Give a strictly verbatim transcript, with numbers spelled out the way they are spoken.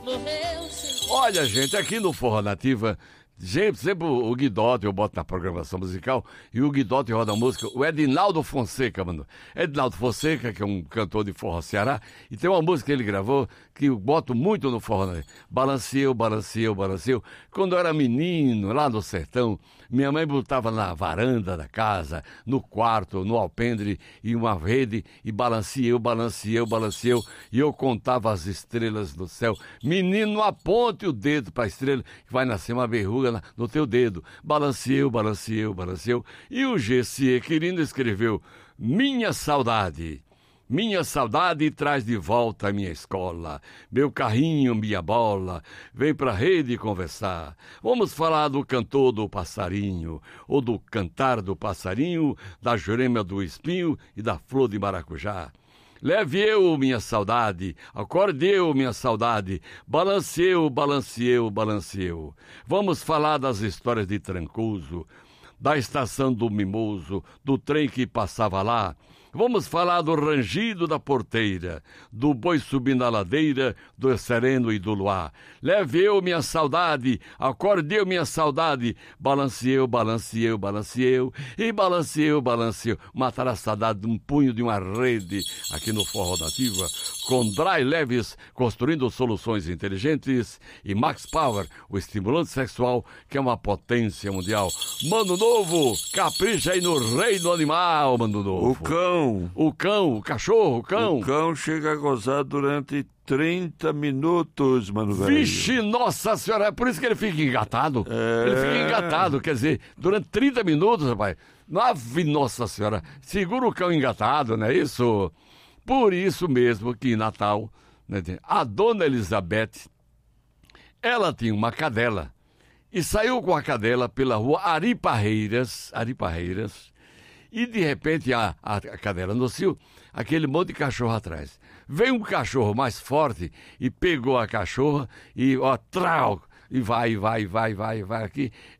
morreu sem... Olha, gente, aqui no Forró Nativa, gente, sempre o Guidotti eu boto na programação musical, e o Guidotti roda a música, o Edinaldo Fonseca, mano. Edinaldo Fonseca, que é um cantor de forró Ceará, e tem uma música que ele gravou, que eu boto muito no forró, né? Balanceu, balanceu, balanceu. Quando eu era menino, lá no sertão, minha mãe botava na varanda da casa, no quarto, no alpendre, e uma rede, e balanceou, balanceou, balanceou, e eu contava as estrelas do céu. Menino, aponte o dedo pra estrela, que vai nascer uma verruga no teu dedo. Balanceou, balanceou, balanceou. E o G C Quirino escreveu: minha saudade, minha saudade traz de volta a minha escola, meu carrinho, minha bola, vem pra rede conversar. Vamos falar do cantor do passarinho, ou do cantar do passarinho, da jurema do espinho e da flor de maracujá. Leve eu, minha saudade, acorde eu, minha saudade, balanceu, balanceou, balanceou. Vamos falar das histórias de Trancoso, da estação do Mimoso, do trem que passava lá. Vamos falar do rangido da porteira, do boi subindo a ladeira, do sereno e do luar. Leve eu, minha saudade, acorde eu, minha saudade, balanceou, balanceou, balanceou, e balanceou, balanceou. Matar a saudade de um punho de uma rede, aqui no Forró Nativa, com Dry Leves, construindo soluções inteligentes, e Max Power, o estimulante sexual, que é uma potência mundial. Mano Novo, capricha aí no reino animal, Mano Novo. O cão. O cão, o cachorro, o cão. O cão chega a gozar durante trinta minutos, mano velho. Vixe, nossa senhora, é por isso que ele fica engatado. É... Ele fica engatado, quer dizer, durante trinta minutos, rapaz. Ave, nossa senhora, segura o cão engatado, não é isso? Por isso mesmo que em Natal, né, a dona Elizabeth, ela tinha uma cadela e saiu com a cadela pela rua Ari Parreiras, Ari Parreiras, e de repente a, a, a cadela no cio, aquele monte de cachorro atrás. Veio um cachorro mais forte e pegou a cachorra e, ó, trau, e vai, vai, vai, vai, vai aqui.